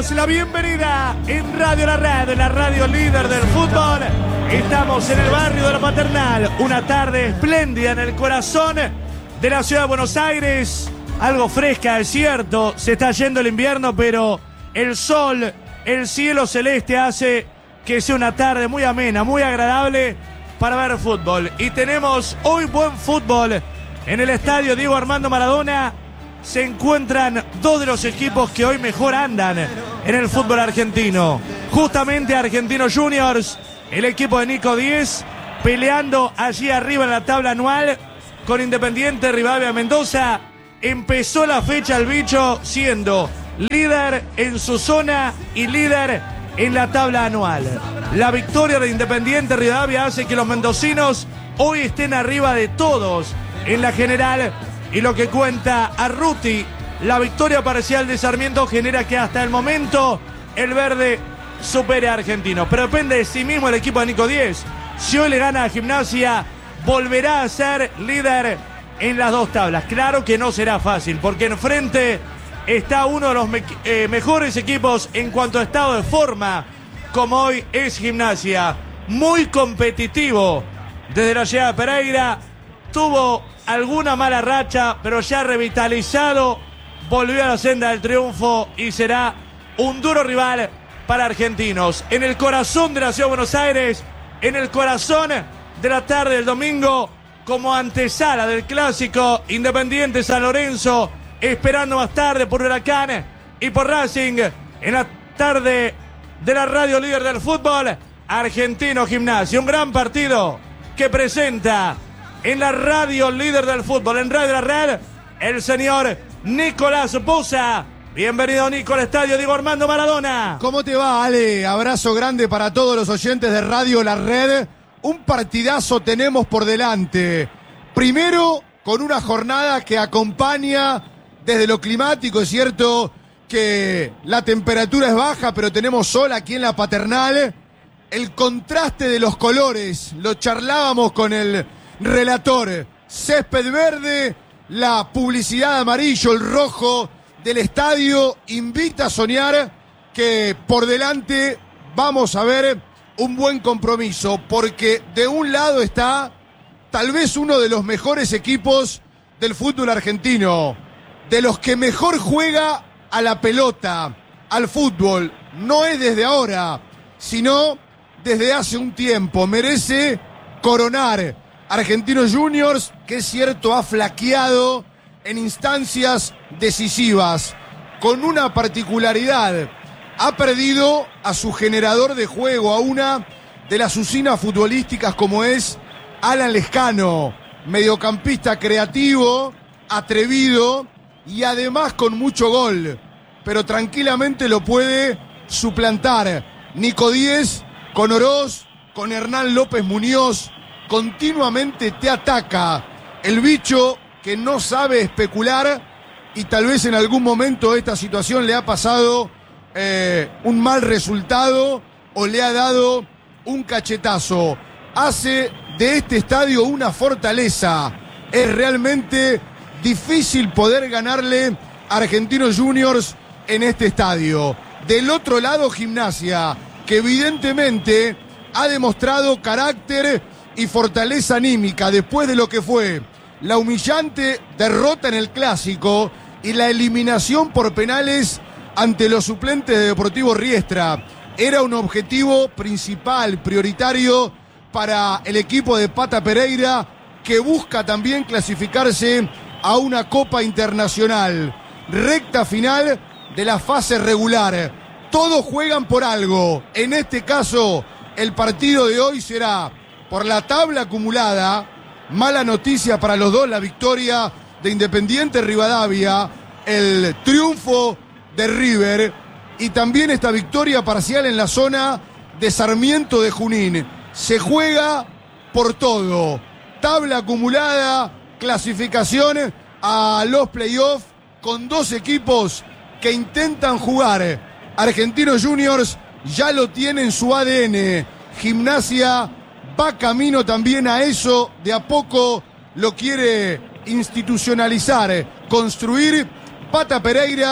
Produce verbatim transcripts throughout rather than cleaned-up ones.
damos la bienvenida en Radio La Red, la radio líder del fútbol. Estamos en el barrio de La Paternal, una tarde espléndida en el corazón de la ciudad de Buenos Aires. Algo fresca, es cierto, se está yendo el invierno, pero el sol, el cielo celeste hace que sea una tarde muy amena, muy agradable para ver fútbol. Y tenemos hoy buen fútbol en el estadio Diego Armando Maradona. Se encuentran dos de los equipos que hoy mejor andan en el fútbol argentino. Justamente Argentinos Juniors, el equipo de Nico Díez, peleando allí arriba en la tabla anual con Independiente Rivadavia Mendoza. Empezó la fecha el bicho siendo líder en su zona y líder en la tabla anual. La victoria de Independiente Rivadavia hace que los mendocinos hoy estén arriba de todos en la general. Y lo que cuenta Arruti, la victoria parcial de Sarmiento genera que hasta el momento el verde supere a Argentino. Pero depende de sí mismo el equipo de Nico Díez. Si hoy le gana a Gimnasia, volverá a ser líder en las dos tablas. Claro que no será fácil, porque enfrente está uno de los me eh, mejores equipos en cuanto a estado de forma, como hoy es Gimnasia. Muy competitivo desde la llegada de Pereira. Tuvo alguna mala racha, pero ya revitalizado, volvió a la senda del triunfo y será un duro rival para Argentinos. En el corazón de la ciudad de Buenos Aires, en el corazón de la tarde del domingo, como antesala del clásico Independiente San Lorenzo, esperando más tarde por Huracán y por Racing, en la tarde de la radio líder del fútbol, Argentino Gimnasia. Un gran partido que presenta en la radio líder del fútbol, en Radio La Red, el señor Nicolás Bosa. Bienvenido, Nico, al estadio Diego Armando Maradona. ¿Cómo te va, Ale? Abrazo grande para todos los oyentes de Radio La Red. Un partidazo tenemos por delante. Primero, con una jornada que acompaña desde lo climático. Es cierto que la temperatura es baja, pero tenemos sol aquí en la Paternal. El contraste de los colores, lo charlábamos con el relator. Césped verde, la publicidad amarillo, el rojo del estadio invita a soñar que por delante vamos a ver un buen compromiso, porque de un lado está tal vez uno de los mejores equipos del fútbol argentino, de los que mejor juega a la pelota, al fútbol. No es desde ahora, sino desde hace un tiempo. Merece coronar Argentinos Juniors, que es cierto ha flaqueado en instancias decisivas, con una particularidad: ha perdido a su generador de juego, a una de las usinas futbolísticas como es Alan Lescano, mediocampista creativo, atrevido y además con mucho gol, pero tranquilamente lo puede suplantar Nico Díez con Oroz, con Hernán López Muñoz. Continuamente te ataca el bicho, que no sabe especular, y tal vez en algún momento esta situación le ha pasado eh, un mal resultado o le ha dado un cachetazo. Hace de este estadio una fortaleza. Es realmente difícil poder ganarle a Argentinos Juniors en este estadio. Del otro lado, Gimnasia, que evidentemente ha demostrado carácter y fortaleza anímica después de lo que fue la humillante derrota en el clásico y la eliminación por penales ante los suplentes de Deportivo Riestra. Era un objetivo principal, prioritario para el equipo de Pata Pereira, que busca también clasificarse a una Copa Internacional. Recta final de la fase regular. Todos juegan por algo. En este caso, el partido de hoy será por la tabla acumulada. Mala noticia para los dos, la victoria de Independiente Rivadavia, el triunfo de River y también esta victoria parcial en la zona de Sarmiento de Junín. Se juega por todo. Tabla acumulada, clasificación a los playoffs con dos equipos que intentan jugar. Argentinos Juniors ya lo tiene en su A D N. Gimnasia va camino también a eso, de a poco lo quiere institucionalizar, construir. Pata Pereira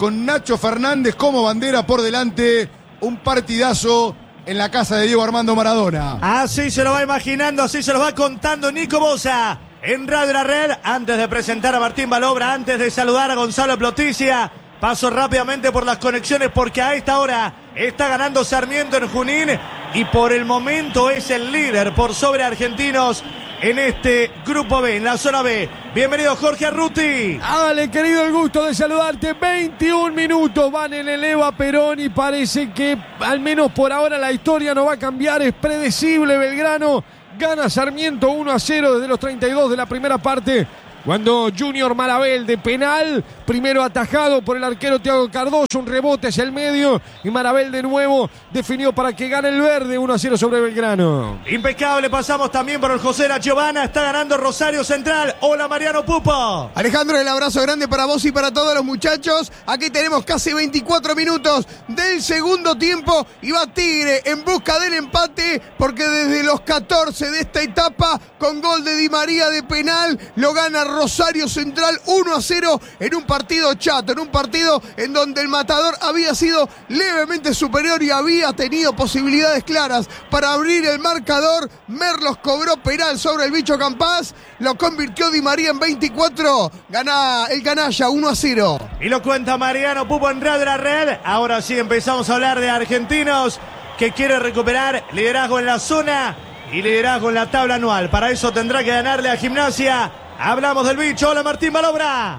con Nacho Fernández como bandera por delante. Un partidazo en la casa de Diego Armando Maradona. Así se lo va imaginando, así se lo va contando Nico Bosa en Radio La Red. Antes de presentar a Martín Balobra, antes de saludar a Gonzalo Ploticia, paso rápidamente por las conexiones porque a esta hora está ganando Sarmiento en Junín y por el momento es el líder por sobre Argentinos en este Grupo B, en la zona B. Bienvenido Jorge Arruti. Ale, querido, el gusto de saludarte. veintiún minutos van en el Eva Perón y parece que al menos por ahora la historia no va a cambiar. Es predecible. Belgrano gana Sarmiento uno a cero desde los treinta y dos de la primera parte, cuando Junior Marabel de penal, primero atajado por el arquero Thiago Cardoso, un rebote hacia el medio y Marabel de nuevo definió para que gane el verde uno a cero sobre Belgrano. Impecable, pasamos también por el José La Giovanna, está ganando Rosario Central. Hola Mariano Pupo. Alejandro, el abrazo grande para vos y para todos los muchachos. Aquí tenemos casi veinticuatro minutos del segundo tiempo y va Tigre en busca del empate porque desde los catorce de esta etapa, con gol de Di María de penal, lo gana Rosario Central uno a cero en un partido chato, en un partido en donde el Matador había sido levemente superior y había tenido posibilidades claras para abrir el marcador. Merlos cobró penal sobre el bicho Campás, lo convirtió Di María en veinticuatro, gana el canalla uno a cero. Y lo cuenta Mariano Pupo en Radio La Red. Ahora sí empezamos a hablar de Argentinos, que quiere recuperar liderazgo en la zona y liderazgo en la tabla anual. Para eso tendrá que ganarle a Gimnasia. Hablamos del bicho. Hola Martín Balobra.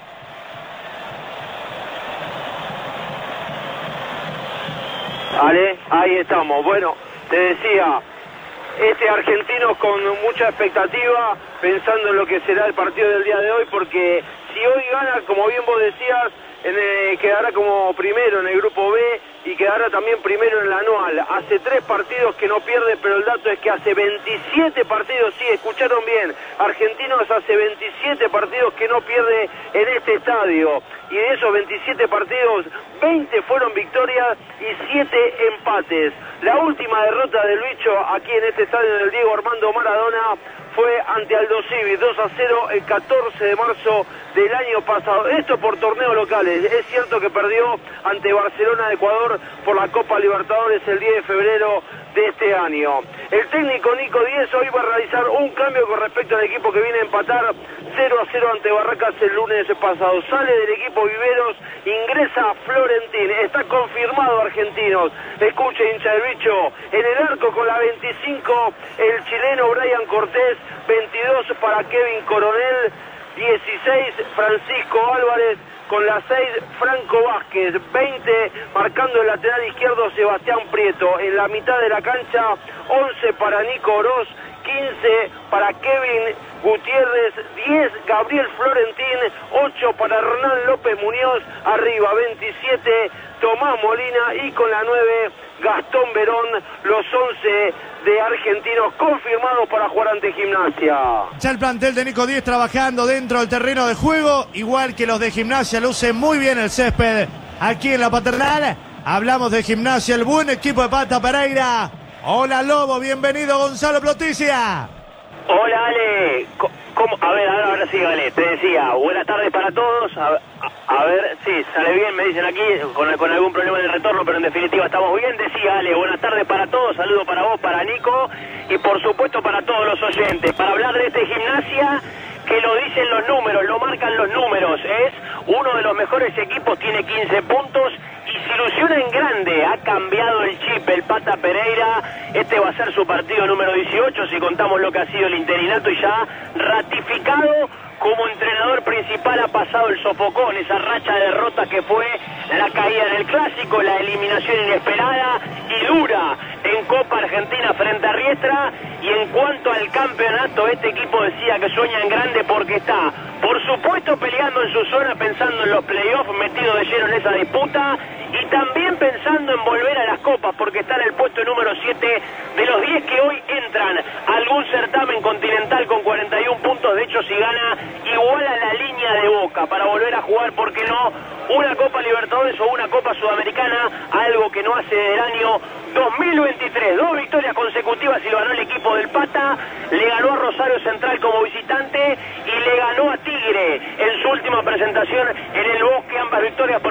Ale, ahí estamos. Bueno, te decía, este argentino con mucha expectativa, pensando en lo que será el partido del día de hoy, porque si hoy gana, como bien vos decías, en el, quedará como primero en el Grupo B y quedará también primero en la anual. Hace tres partidos que no pierde, pero el dato es que hace veintisiete partidos, sí, escucharon bien, Argentinos hace veintisiete partidos que no pierde en este estadio. Y de esos veintisiete partidos, veinte fueron victorias y siete empates. La última derrota del bicho aquí en este estadio del Diego Armando Maradona fue ante Aldo Civi, dos a cero el catorce de marzo del año pasado. Esto por torneos locales. Es cierto que perdió ante Barcelona de Ecuador por la Copa Libertadores el diez de febrero de este año. El técnico Nico Díez hoy va a realizar un cambio con respecto al equipo que viene a empatar cero a cero ante Barracas el lunes pasado. Sale del equipo Viveros, ingresa Florentín. Está confirmado Argentinos. Escuche, hincha del bicho. En el arco con la veinticinco, el chileno Brian Cortés. veintidós para Kevin Coronel. dieciséis Francisco Álvarez. Con la seis, Franco Vázquez. veinte, marcando el lateral izquierdo, Sebastián Prieto. En la mitad de la cancha, once para Nico Oroz. quince para Kevin Gutiérrez. diez, Gabriel Florentín. ocho para Hernán López Muñoz. Arriba, veintisiete, Tomás Molina. Y con la nueve, Gastón Verón. Los once de Argentinos confirmados para jugar ante Gimnasia. Ya el plantel de Nico Díez trabajando dentro del terreno de juego, igual que los de Gimnasia, luce muy bien el césped aquí en la Paternal. Hablamos de Gimnasia, el buen equipo de Pata Pereira. Hola Lobo, bienvenido Gonzalo Ploticia. Hola Ale, ¿cómo? A ver, ahora, ahora sí, Ale, te decía, buenas tardes para todos. A, a, a ver, sí, sale bien, me dicen aquí, con, con algún problema en el retorno, pero en definitiva estamos bien. Decía Ale, buenas tardes para todos, saludo para vos, para Nico y por supuesto para todos los oyentes. Para hablar de este Gimnasia, que lo dicen los números, lo marcan los números, es uno de los mejores equipos, tiene quince puntos y se ilusiona en grande. Ha cambiado el chip el Pata Pereira. Este va a ser su partido número dieciocho si contamos lo que ha sido el interinato, y ya ratificado como entrenador principal. Ha pasado el sofocón, esa racha de derrotas que fue la caída en el Clásico, la eliminación inesperada y dura en Copa Argentina frente a Riestra. Y en cuanto al campeonato, este equipo decía que sueña en grande porque está, por supuesto, peleando en su zona, pensando en los playoffs, metido de lleno en esa disputa, y también pensando en volver a las copas, porque está en el puesto número siete de los diez que hoy entran a algún certamen continental con cuarenta y uno puntos. De hecho, si gana, iguala la línea de Boca para volver a jugar, ¿por qué no?, una Copa Libertadores o una Copa Sudamericana, algo que no hace del año dos mil veintitrés. Dos victorias consecutivas y lo ganó el equipo del Pata. Le ganó a Rosario Central como visitante y le ganó a Tigre en su última presentación en el Bosque. Ambas victorias por el mismo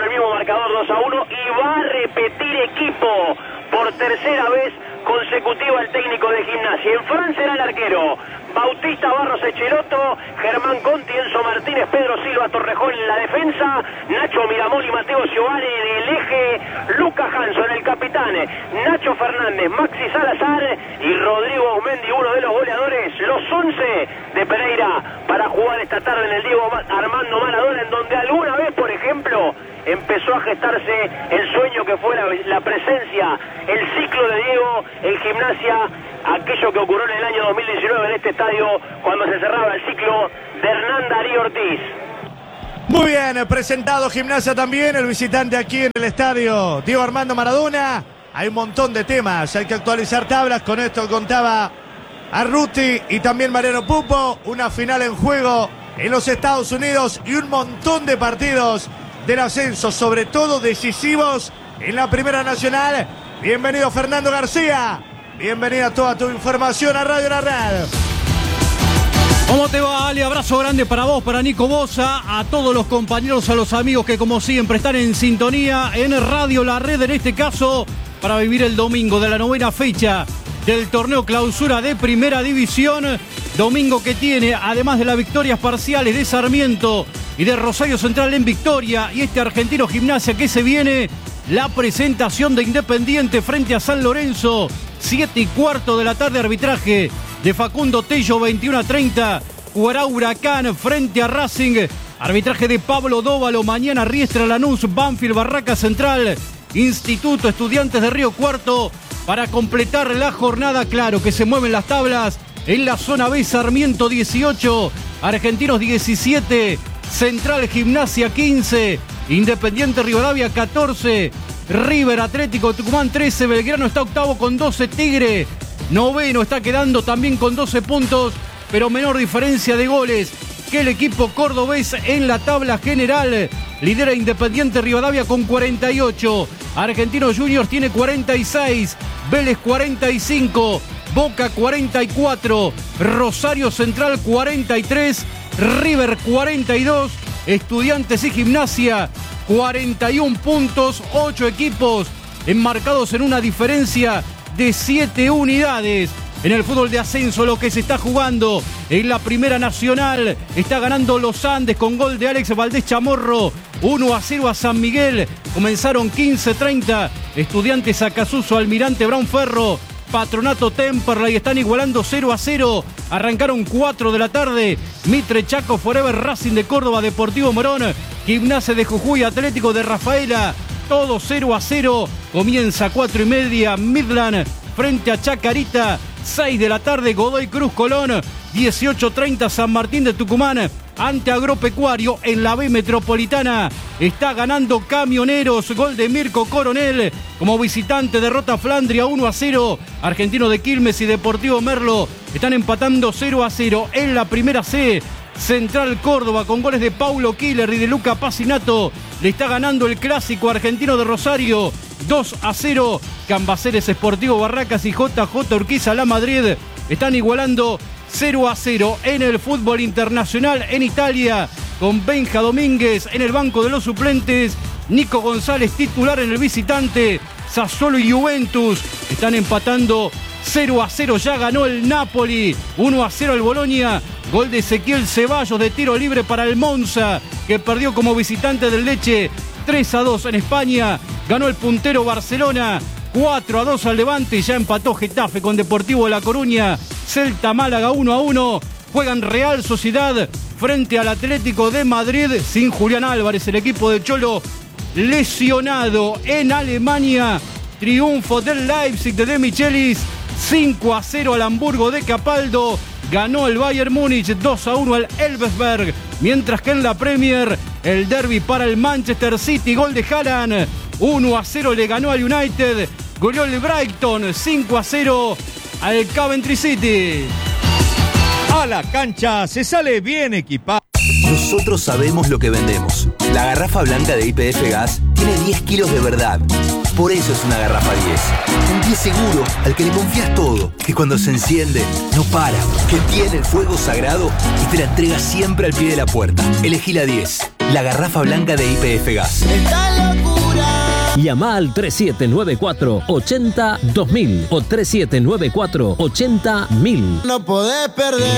marcador dos a uno y va a repetir equipo por tercera vez consecutiva el técnico de Gimnasia. En Francia era el arquero Bautista Barros Echeloto, Germán Conti, Enzo Martínez, Pedro Silva Torrejón en la defensa, Nacho Miramón y Mateo Giovanni en el eje, Lucas Hanson el capitán, Nacho Fernández, Maxi Salazar y Rodrigo Aumendi, uno de los goleadores, los once de Pereira para jugar esta tarde en el Diego Armando Maradona, en donde alguna vez, por ejemplo, empezó a gestarse el sueño que fuera la presencia, el ciclo de Diego en Gimnasia, aquello que ocurrió en el año dos mil diecinueve en este estadio, cuando se cerraba el ciclo de Hernán Darío Ortiz. Muy bien, presentado Gimnasia también, el visitante aquí en el estadio Diego Armando Maradona. Hay un montón de temas, hay que actualizar tablas, con esto contaba Arruti y también Mariano Pupo, una final en juego en los Estados Unidos y un montón de partidos del ascenso, sobre todo decisivos en la Primera Nacional. Bienvenido Fernando García, bienvenida toda tu información a Radio La Red. ¿Cómo te va, Ale? Abrazo grande para vos, para Nico Bosa, a todos los compañeros, a los amigos que como siempre están en sintonía en Radio La Red, en este caso para vivir el domingo de la novena fecha del torneo clausura de Primera División. Domingo que tiene, además de las victorias parciales de Sarmiento y de Rosario Central en Victoria, y este Argentino Gimnasia que se viene, la presentación de Independiente frente a San Lorenzo, siete y cuarto de la tarde, arbitraje de Facundo Tello, veintiuno a treinta, jugará Huracán frente a Racing, arbitraje de Pablo Dóvalo, mañana Riestra, Lanús, Banfield, Barraca Central, Instituto, Estudiantes de Río Cuarto, para completar la jornada. Claro que se mueven las tablas en la zona B, Sarmiento dieciocho, Argentinos diecisiete, Central Gimnasia quince, Independiente Rivadavia catorce, River Atlético Tucumán trece, Belgrano está octavo con doce, Tigre noveno está quedando también con doce puntos, pero menor diferencia de goles que el equipo cordobés en la tabla general. Lidera Independiente Rivadavia con cuarenta y ocho, Argentinos Juniors tiene cuarenta y seis, Vélez cuarenta y cinco, Boca cuarenta y cuatro, Rosario Central cuarenta y tres, River cuarenta y dos, Estudiantes y Gimnasia cuarenta y uno puntos, ocho equipos enmarcados en una diferencia de siete unidades. En el fútbol de ascenso, lo que se está jugando en la Primera Nacional, está ganando Los Andes con gol de Alex Valdés Chamorro, uno a cero a San Miguel. Comenzaron quince treinta, Estudiantes Acasuso, Almirante Brown Ferro, Patronato Temperley, están igualando cero a cero. Arrancaron cuatro de la tarde, Mitre Chaco, Forever, Racing de Córdoba, Deportivo Morón, Gimnasia de Jujuy, Atlético de Rafaela, todo cero a cero. Comienza cuatro y media, Midland frente a Chacarita, seis de la tarde, Godoy Cruz Colón, dieciocho treinta, San Martín de Tucumán ante Agropecuario. En la B Metropolitana está ganando Camioneros, gol de Mirko Coronel, como visitante derrota Flandria uno a cero, Argentino de Quilmes y Deportivo Merlo están empatando cero a cero. En la Primera C, Central Córdoba con goles de Paulo Killer y de Luca Pacinato le está ganando el clásico argentino de Rosario dos a cero. Cambaceres Sportivo Barracas y J J Urquiza La Madrid están igualando cero a cero. En el fútbol internacional, en Italia, con Benja Domínguez en el banco de los suplentes, Nico González titular en el visitante, Sassuolo y Juventus están empatando cero a cero. Ya ganó el Napoli, uno a cero el Bolonia, gol de Ezequiel Ceballos de tiro libre para el Monza, que perdió como visitante del Lecce tres a dos. En España ganó el puntero Barcelona cuatro a dos al Levante, ya empató Getafe con Deportivo de La Coruña, Celta Málaga uno a uno, juegan Real Sociedad frente al Atlético de Madrid sin Julián Álvarez, el equipo de Cholo lesionado. En Alemania, triunfo del Leipzig de De Michelis, cinco a cero al Hamburgo de Capaldo, ganó el Bayern Múnich dos a uno al Elversberg, mientras que en la Premier, el derbi para el Manchester City, gol de Haaland, uno a cero le ganó al United, goleó el Brighton cinco a cero al Coventry City. A la cancha se sale bien equipado. Nosotros sabemos lo que vendemos. La garrafa blanca de Y P F Gas tiene diez kilos de verdad. Por eso es una garrafa diez. Un diez seguro al que le confías todo. Que cuando se enciende, no para. Que tiene el fuego sagrado y te la entrega siempre al pie de la puerta. Elegí la diez. La garrafa blanca de Y P F Gas. Está loco. Llama al tres siete nueve cuatro ochenta dos mil o tres siete nueve cuatro ochenta mil. No podés perder.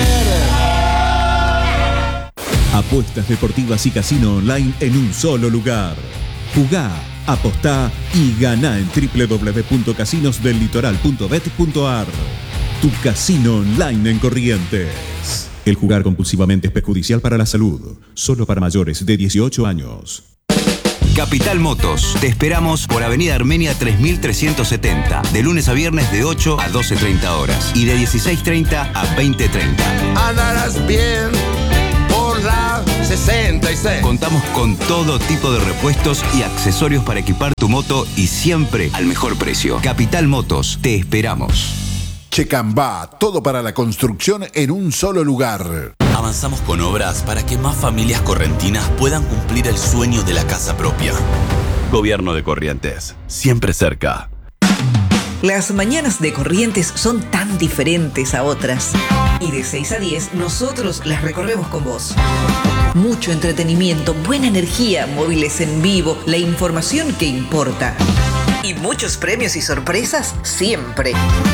Apuestas deportivas y casino online en un solo lugar. Jugá, apostá y ganá en doble u doble u doble u punto casinos del litoral punto bet punto a r. Tu casino online en Corrientes. El jugar compulsivamente es perjudicial para la salud. Solo para mayores de dieciocho años. Capital Motos. Te esperamos por Avenida Armenia tres mil trescientos setenta. De lunes a viernes de ocho a doce treinta horas. Y de dieciséis treinta a veinte treinta. Andarás bien por la sesenta y seis. Contamos con todo tipo de repuestos y accesorios para equipar tu moto y siempre al mejor precio. Capital Motos. Te esperamos. Checambá, todo para la construcción en un solo lugar. Avanzamos con obras para que más familias correntinas puedan cumplir el sueño de la casa propia. Gobierno de Corrientes, siempre cerca. Las mañanas de Corrientes son tan diferentes a otras. Y de seis a diez nosotros las recorremos con vos. Mucho entretenimiento, buena energía, móviles en vivo, la información que importa. Y muchos premios y sorpresas siempre.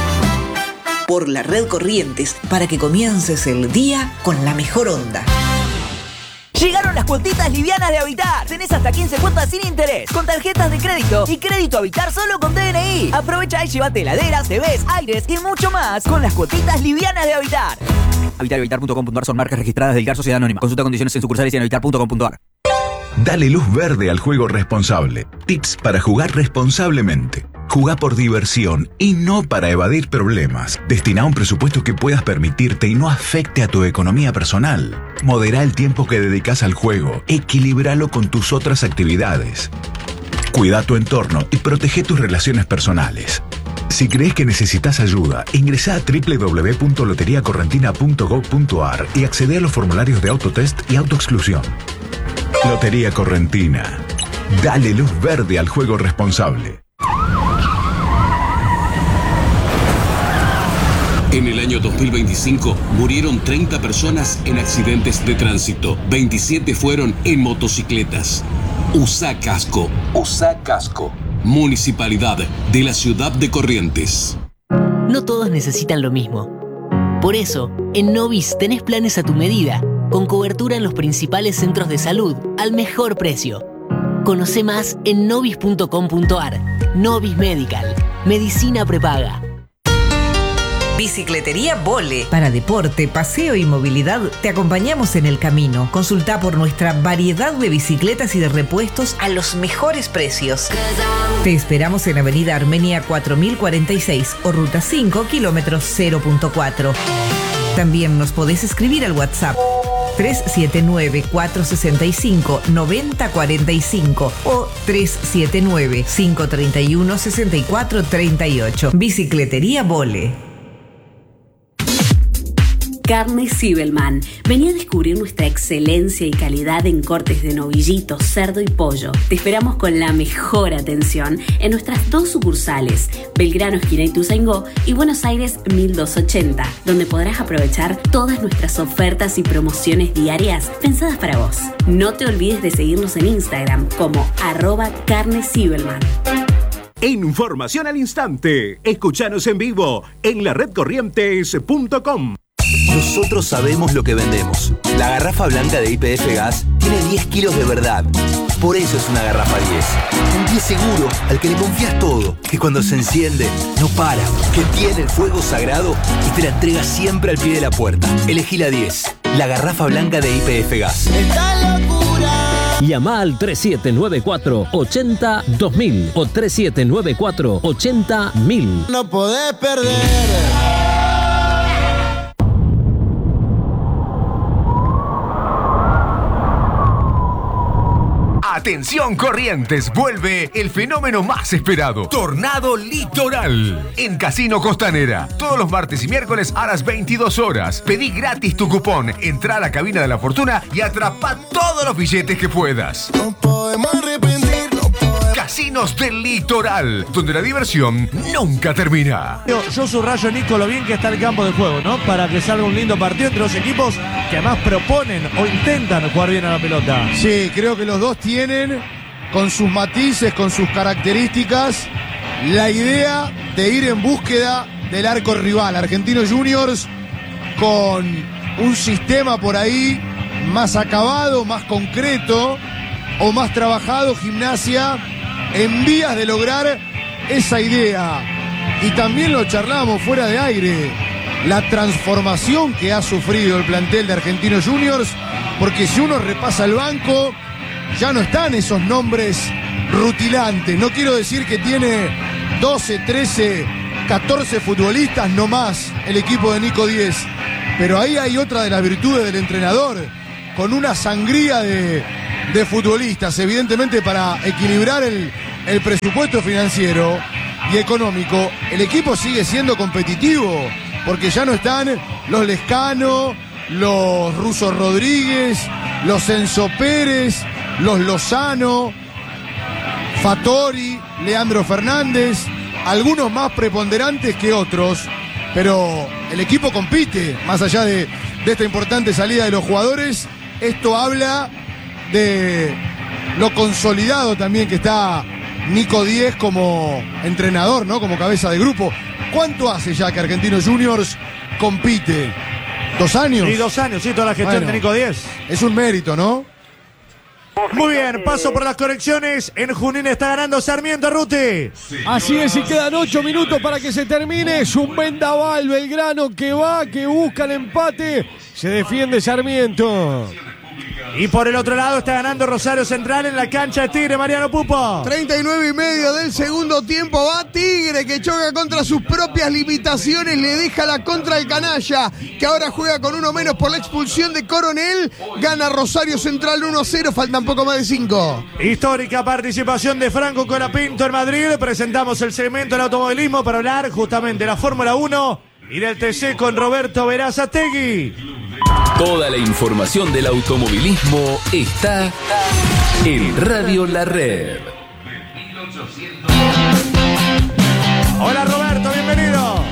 Por la red Corrientes, para que comiences el día con la mejor onda. Llegaron las cuotitas livianas de Habitar. Tenés hasta quince cuotas sin interés, con tarjetas de crédito y crédito Habitar solo con D N I. Aprovecha y llévate heladeras, T Vs, aires y mucho más con las cuotitas livianas de Habitar. Habitar y Habitar punto com punto a r son marcas registradas del G A R Sociedad Anónima. Consulta condiciones en sucursales y en habitar punto com punto a r. Dale luz verde al juego responsable. Tips para jugar responsablemente. Jugá por diversión y no para evadir problemas. Destina un presupuesto que puedas permitirte y no afecte a tu economía personal. Modera el tiempo que dedicas al juego. Equilíbralo con tus otras actividades. Cuida tu entorno y protege tus relaciones personales. Si crees que necesitas ayuda, ingresá a doble u doble u doble u punto lotería correntina punto gob punto a r y accede a los formularios de autotest y autoexclusión. Lotería Correntina. Dale luz verde al juego responsable. En el año dos mil veinticinco murieron treinta personas en accidentes de tránsito. veintisiete fueron en motocicletas. Usa casco. Usa casco. Municipalidad de la ciudad de Corrientes. No todos necesitan lo mismo. Por eso, en Novis tenés planes a tu medida, con cobertura en los principales centros de salud al mejor precio. Conoce más en novis punto com punto a r. Novis Medical. Medicina prepaga. Bicicletería Vole. Para deporte, paseo y movilidad, te acompañamos en el camino. Consulta por nuestra variedad de bicicletas y de repuestos a los mejores precios. Te esperamos en Avenida Armenia cuatro mil cuarenta y seis o Ruta cinco, kilómetros cero punto cuatro. También nos podés escribir al WhatsApp tres siete nueve, cuatro seis cinco, nueve cero cuatro cinco o tres siete nueve, cinco tres uno, seis cuatro tres ocho. Bicicletería Vole. Carne Zibelman. Vení a descubrir nuestra excelencia y calidad en cortes de novillito, cerdo y pollo. Te esperamos con la mejor atención en nuestras dos sucursales, Belgrano, esquina Ituzaingó, y Buenos Aires mil doscientos ochenta, donde podrás aprovechar todas nuestras ofertas y promociones diarias pensadas para vos. No te olvides de seguirnos en Instagram como arroba carne Zibelman. Información al instante. Escuchanos en vivo en la red corrientes punto com. Nosotros sabemos lo que vendemos. La garrafa blanca de Y P F Gas tiene diez kilos de verdad. Por eso es una garrafa diez. Un diez seguro al que le confías todo. Que cuando se enciende, no para. Que tiene el fuego sagrado y te la entrega siempre al pie de la puerta. Elegí la diez. La garrafa blanca de Y P F Gas. ¡Esta locura! Llama al tres siete nueve cuatro ochenta dos mil o tres siete nueve cuatro ochenta mil. No podés perder. Atención Corrientes, vuelve el fenómeno más esperado, Tornado Litoral, en Casino Costanera. Todos los martes y miércoles a las veintidós horas. Pedí gratis tu cupón, entra a la cabina de la fortuna y atrapa todos los billetes que puedas. No podemos arrepentir. Casinos del Litoral, donde la diversión nunca termina. Yo, yo subrayo, Nico, lo bien que está el campo de juego, ¿no? Para que salga un lindo partido entre dos equipos que además proponen o intentan jugar bien a la pelota. Sí, creo que los dos tienen con sus matices, con sus características, la idea de ir en búsqueda del arco rival. Argentinos Juniors con un sistema por ahí más acabado, más concreto o más trabajado. Gimnasia en vías de lograr esa idea. Y también lo charlamos fuera de aire, la transformación que ha sufrido el plantel de Argentinos Juniors, porque si uno repasa el banco, ya no están esos nombres rutilantes. No quiero decir que tiene doce, trece, catorce futbolistas, no más el equipo de Nico Diez, pero ahí hay otra de las virtudes del entrenador, con una sangría de, de futbolistas, evidentemente para equilibrar el, el presupuesto financiero y económico. El equipo sigue siendo competitivo, porque ya no están los Lescano, los Russo Rodríguez, los Enzo Pérez, los Lozano, Fattori, Leandro Fernández, algunos más preponderantes que otros, pero el equipo compite, más allá de, de esta importante salida de los jugadores. Esto habla de lo consolidado también que está Nico Diez como entrenador, ¿no? Como cabeza de grupo. ¿Cuánto hace ya que Argentinos Juniors compite? ¿Dos años? Sí, dos años, sí, toda la gestión Bueno, de Nico Diez. Es un mérito, ¿no? Muy bien, paso por las correcciones. En Junín está ganando Sarmiento, Ruti. Así es, y quedan ocho minutos para que se termine. Es un vendaval Belgrano que va, que busca el empate. Se defiende Sarmiento. Y por el otro lado está ganando Rosario Central en la cancha de Tigre, Mariano Pupo. treinta y nueve y medio del segundo tiempo. Va Tigre, que choca contra sus propias limitaciones. Le deja la contra al canalla, que ahora juega con uno menos por la expulsión de Coronel. Gana Rosario Central uno a cero. Faltan poco más de cinco. Histórica participación de Franco Colapinto en Madrid. Presentamos el segmento del automovilismo para hablar justamente de la Fórmula uno y del T C con Roberto Verazategui. Toda la información del automovilismo está en Radio La Red. Hola Roberto, bienvenido.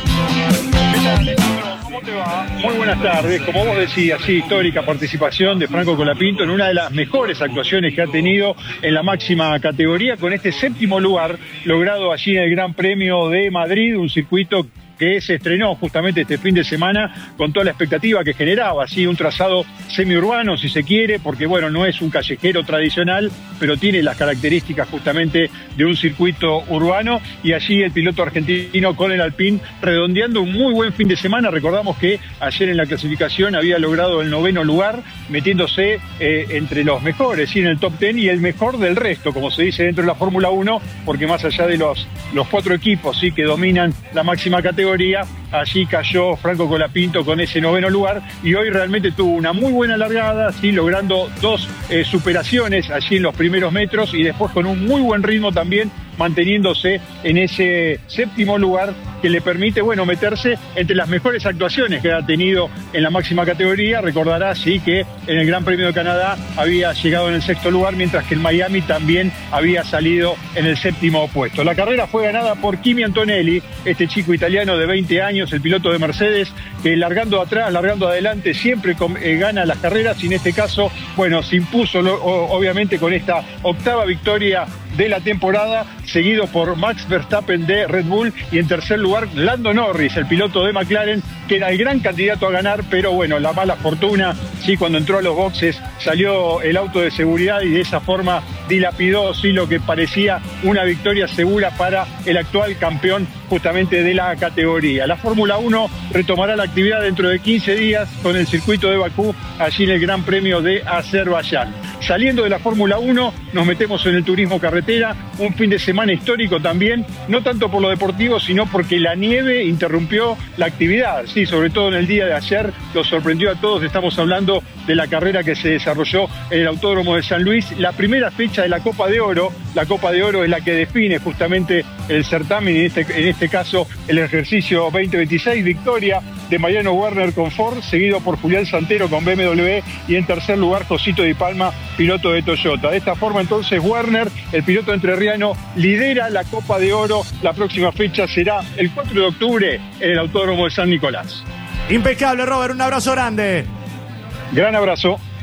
¿Cómo te va? Muy buenas tardes. Como vos decías, sí, histórica participación de Franco Colapinto en una de las mejores actuaciones que ha tenido en la máxima categoría, con este séptimo lugar logrado allí en el Gran Premio de Madrid, un circuito que se estrenó justamente este fin de semana con toda la expectativa que generaba, así un trazado semiurbano si se quiere, porque bueno, no es un callejero tradicional, pero tiene las características justamente de un circuito urbano, y allí el piloto argentino con el Alpine redondeando un muy buen fin de semana. Recordamos que ayer en la clasificación había logrado el noveno lugar, metiéndose eh, entre los mejores, ¿sí? En el top ten y el mejor del resto, como se dice dentro de la Fórmula uno, porque más allá de los, los cuatro equipos, ¿sí?, que dominan la máxima categoría, allí cayó Franco Colapinto con ese noveno lugar, y hoy realmente tuvo una muy buena largada, ¿sí?, logrando dos eh, superaciones allí en los primeros metros, y después con un muy buen ritmo también, manteniéndose en ese séptimo lugar que le permite, bueno, meterse entre las mejores actuaciones que ha tenido en la máxima categoría. Recordará, sí, que en el Gran Premio de Canadá había llegado en el sexto lugar, mientras que en Miami también había salido en el séptimo puesto. La carrera fue ganada por Kimi Antonelli, este chico italiano de veinte años, el piloto de Mercedes, que largando atrás, largando adelante, siempre con, eh, gana las carreras, y en este caso, bueno, se impuso lo, o, obviamente con esta octava victoria de la temporada, seguido por Max Verstappen de Red Bull, y en tercer lugar Lando Norris, el piloto de McLaren, que era el gran candidato a ganar, pero bueno, la mala fortuna, sí, cuando entró a los boxes salió el auto de seguridad y de esa forma dilapidó, sí, lo que parecía una victoria segura para el actual campeón justamente de la categoría. La Fórmula uno retomará la actividad dentro de quince días con el circuito de Bakú, allí en el Gran Premio de Azerbaiyán. Saliendo de la Fórmula uno, nos metemos en el turismo carretera, un fin de semana histórico también, no tanto por lo deportivo, sino porque la nieve interrumpió la actividad, sí, sobre todo en el día de ayer, lo sorprendió a todos. Estamos hablando de la carrera que se desarrolló en el Autódromo de San Luis, la primera fecha de la Copa de Oro. La Copa de Oro es la que define justamente el certamen, en este, en este caso el ejercicio veinte veintiséis, victoria de Mariano Werner con Ford, seguido por Julián Santero con B M W, y en tercer lugar Josito Di Palma, piloto de Toyota. De esta forma entonces Werner, el piloto entrerriano, lidera la Copa de Oro. La próxima fecha será el cuatro de octubre en el Autódromo de San Nicolás. Impecable, Robert, un abrazo grande. Gran abrazo.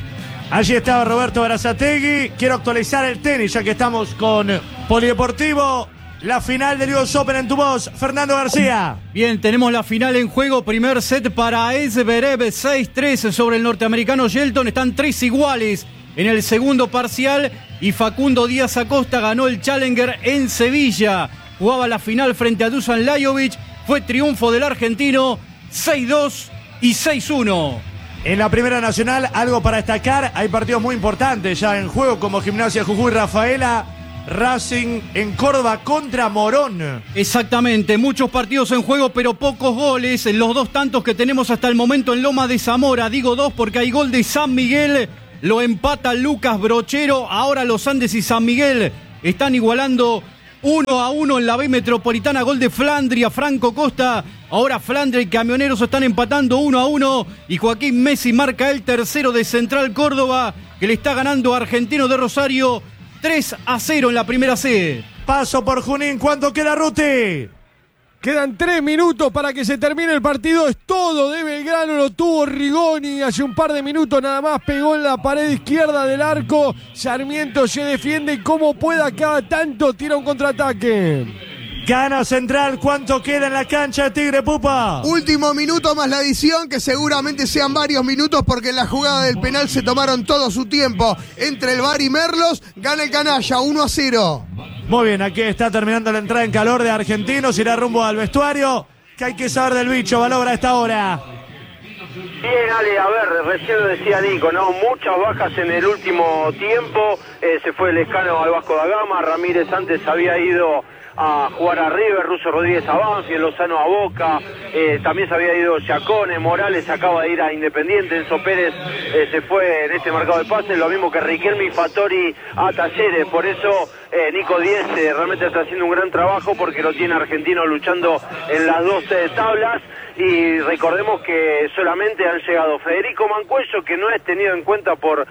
Allí estaba Roberto Berazategui. Quiero actualizar el tenis, ya que estamos con Polideportivo. La final del U S Open en tu voz, Fernando García. Bien, tenemos la final en juego. Primer set para Zverev, seis tres sobre el norteamericano Shelton. Están tres iguales en el segundo parcial. Y Facundo Díaz Acosta ganó el Challenger en Sevilla. Jugaba la final frente a Dusan Lajovic. Fue triunfo del argentino, seis dos y seis uno. En la Primera Nacional, algo para destacar. Hay partidos muy importantes ya en juego, como Gimnasia Jujuy Rafaela, Racing en Córdoba contra Morón. Exactamente, muchos partidos en juego, pero pocos goles. Los dos tantos que tenemos hasta el momento en Loma de Zamora. Digo dos porque hay gol de San Miguel. Lo empata Lucas Brochero. Ahora los Andes y San Miguel están igualando uno a uno en la B Metropolitana. Gol de Flandria, Franco Costa. Ahora Flandria y Camioneros están empatando uno a uno. Y Joaquín Messi marca el tercero de Central Córdoba, que le está ganando a Argentino de Rosario tres a cero en la primera C. Paso por Junín. ¿Cuánto queda, Ruti? Quedan tres minutos para que se termine el partido. Es todo de Belgrano. Lo tuvo Rigoni. Hace un par de minutos nada más pegó en la pared izquierda del arco. Sarmiento se defiende como pueda. Cada tanto tira un contraataque. Gana Central. ¿Cuánto queda en la cancha de Tigre, Pupa? Último minuto más la adición, que seguramente sean varios minutos porque en la jugada del penal se tomaron todo su tiempo. Entre el V A R y Merlos, gana el Canalla uno a cero. Muy bien, aquí está terminando la entrada en calor de Argentinos. Irá rumbo al vestuario. ¿Qué hay que saber del bicho, Valobra, a esta hora? Bien, Ale, a ver, recién lo decía Nico, ¿no? Muchas bajas en el último tiempo. Eh, se fue el Lescano al Vasco da Gama. Ramírez antes había ido a jugar a River, Russo Rodríguez a Banfield, Lozano a Boca, eh, también se había ido Giacone, Morales acaba de ir a Independiente, Enzo Pérez eh, se fue en este mercado de pases, lo mismo que Riquelme y Fattori a Talleres, por eso eh, Nico Díez eh, realmente está haciendo un gran trabajo porque lo tiene Argentino luchando en las dos eh, tablas. Y recordemos que solamente han llegado Federico Mancuello, que no es tenido en cuenta por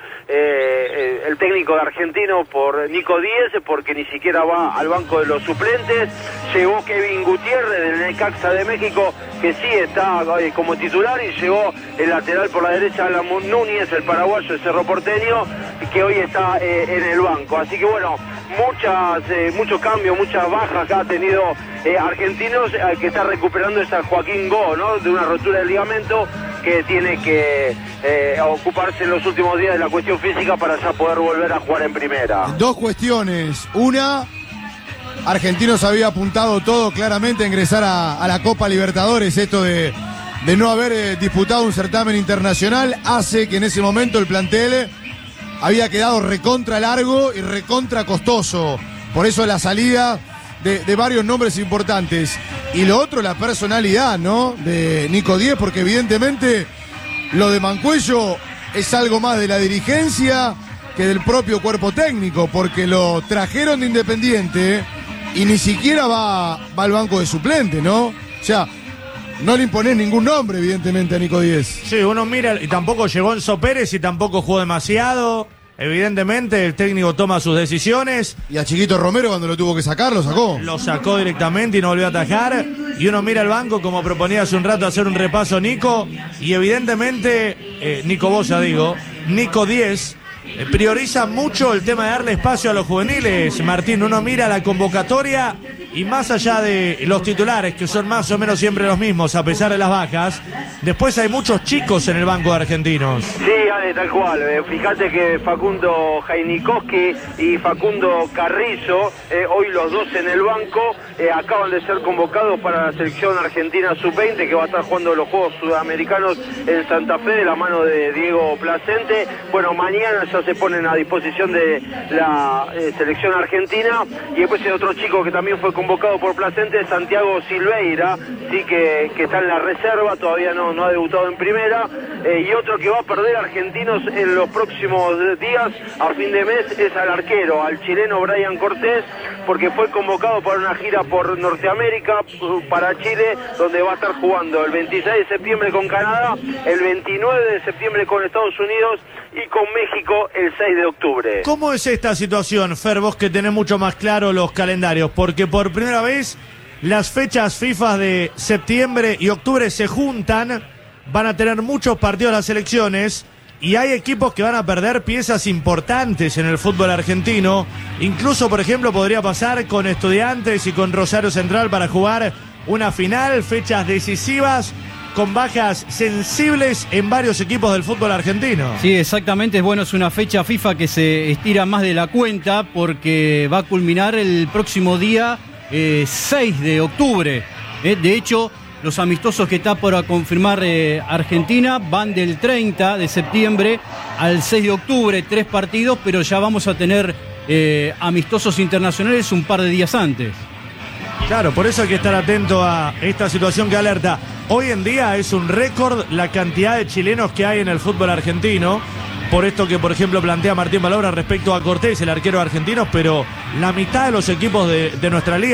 eh, el técnico de Argentino, por Nico Díez, porque ni siquiera va al banco de los suplentes. Llegó Kevin Gutiérrez del Necaxa de México, que sí está eh, como titular, y llegó el lateral por la derecha, Alan Núñez, el paraguayo de Cerro Porteño, que hoy está eh, en el banco. Así que bueno, muchas eh, muchos cambios, muchas bajas que ha tenido eh, Argentinos, eh, que está recuperando esa Joaquín Go, ¿no? De una rotura del ligamento, que tiene que eh, ocuparse en los últimos días de la cuestión física para ya poder volver a jugar en primera. Dos cuestiones. Una, Argentinos había apuntado todo claramente a ingresar a, a la Copa Libertadores. Esto de, de no haber eh, disputado un certamen internacional hace que en ese momento el plantel había quedado recontra largo y recontra costoso. Por eso la salida de, de varios nombres importantes. Y lo otro, la personalidad, ¿no? De Nico Díez, porque evidentemente lo de Mancuello es algo más de la dirigencia que del propio cuerpo técnico, porque lo trajeron de Independiente y ni siquiera va, va al banco de suplente, ¿no? O sea, no le imponés ningún nombre, evidentemente, a Nico Díez. Sí, uno mira, y tampoco llegó Enzo Pérez y tampoco jugó demasiado. Evidentemente, el técnico toma sus decisiones. Y a Chiquito Romero, cuando lo tuvo que sacar, lo sacó. Lo sacó directamente y no volvió a atajar. Y uno mira el banco, como proponía hace un rato, hacer un repaso Nico. Y evidentemente, eh, Nico Bosa, digo, Nico Díez eh, prioriza mucho el tema de darle espacio a los juveniles. Martín, uno mira la convocatoria y más allá de los titulares, que son más o menos siempre los mismos, a pesar de las bajas, después hay muchos chicos en el banco de Argentinos. Sí, Ale, tal cual. Eh, fíjate que Facundo Jainikowski y Facundo Carrizo, eh, hoy los dos en el banco, eh, acaban de ser convocados para la selección argentina sub veinte, que va a estar jugando los Juegos Sudamericanos en Santa Fe, de la mano de Diego Placente. Bueno, mañana ya se ponen a disposición de la eh, selección argentina. Y después hay otro chico que también fue convocado por Placente, Santiago Silveira, sí, que, que está en la reserva, todavía no, no ha debutado en primera, eh, y otro que va a perder Argentinos en los próximos días, a fin de mes, es al arquero, al chileno Brian Cortés, porque fue convocado para una gira por Norteamérica, para Chile, donde va a estar jugando el veintiséis de septiembre con Canadá, el veintinueve de septiembre con Estados Unidos y con México el seis de octubre. ¿Cómo es esta situación, Fer, vos que tenés mucho más claro los calendarios? Porque por primera vez las fechas FIFA de septiembre y octubre se juntan, van a tener muchos partidos las selecciones Y hay equipos que van a perder piezas importantes en el fútbol argentino. Incluso, por ejemplo, podría pasar con Estudiantes y con Rosario Central para jugar una final, fechas decisivas, con bajas sensibles en varios equipos del fútbol argentino. Sí, exactamente. Bueno, es una fecha FIFA que se estira más de la cuenta porque va a culminar el próximo día eh, seis de octubre. Eh, de hecho, los amistosos que está por confirmar eh, Argentina van del treinta de septiembre al seis de octubre, tres partidos, pero ya vamos a tener eh, amistosos internacionales un par de días antes. Claro, por eso hay que estar atento a esta situación que alerta. Hoy en día es un récord la cantidad de chilenos que hay en el fútbol argentino. Por esto que, por ejemplo, plantea Martín Balobra respecto a Cortés, el arquero argentino, pero la mitad de los equipos de, de nuestra liga